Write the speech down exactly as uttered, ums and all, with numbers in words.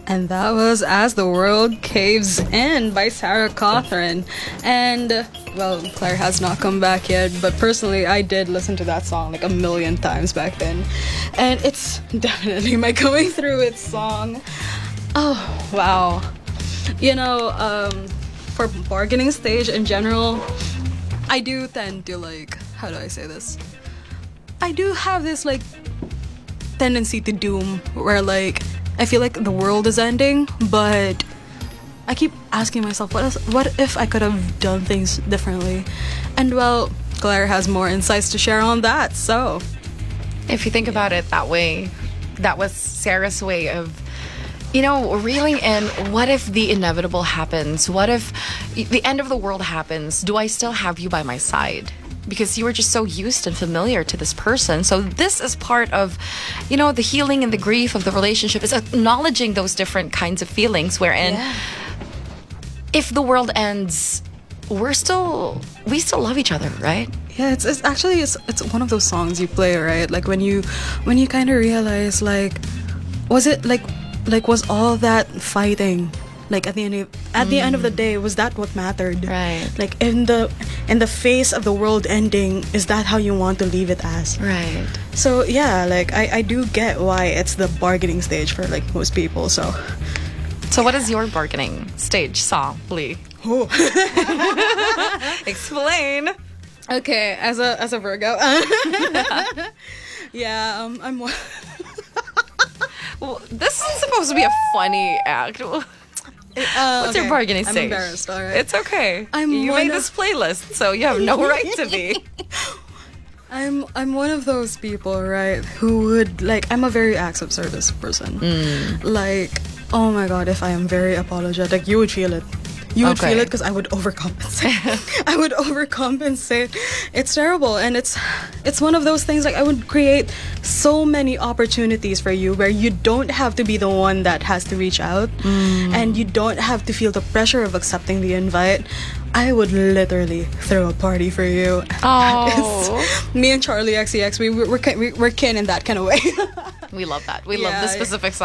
And that was As the World Caves In by Sarah Cawthron. And, uh, well, Claire has not come back yet, but personally, I did listen to that song like a million times back then. And it's definitely my going through it song. Oh, wow. You know, um, for bargaining stage in general, I do tend to, like, how do I say this? I do have this, like, tendency to doom where, like, I feel like the world is ending, but I keep asking myself, what, else, what if I could have done things differently? And, well, Claire has more insights to share on that, so. If you think about it that way, that was Sarah's way of, you know, reeling in, what if the inevitable happens? What if the end of the world happens? Do I still have you by my side? Because you were just so used and familiar to this person. So this is part of, you know, the healing and the grief of the relationship, is acknowledging those different kinds of feelings wherein yeah. if the world ends, we're still, we still love each other, right? Yeah, it's, it's actually, it's, it's one of those songs you play, right? Like when you, when you kind of realize, like, was it like, like was all that fighting, like at the end of, at mm. the end of the day, was that what mattered? Right. Like in the in the face of the world ending, is that how you want to leave it as? Right. So yeah, like I, I do get why it's the bargaining stage for like most people. So So what is your bargaining stage song, Lee? Oh. Explain. Okay, as a as a Virgo. yeah, um, I'm one. Well, this is supposed to be a funny act. Uh, What's okay. your bargaining I'm stage? embarrassed, all right. It's okay. I'm you one made of- this playlist, so you have no right to be. I'm I'm one of those people, right, who would, like, I'm a very acts of service person. Mm. Like, oh my god, if I am very apologetic, you would feel it. You would Okay. feel it because I would overcompensate. I would overcompensate. It's terrible, and it's it's one of those things, like, I would create so many opportunities for you where you don't have to be the one that has to reach out, Mm. and you don't have to feel the pressure of accepting the invite. I would literally throw a party for you. Oh. It's- me and Charlie X C X, we we're, we're, we're kin in that kind of way. We love that. We Yeah, love this yeah. specific song.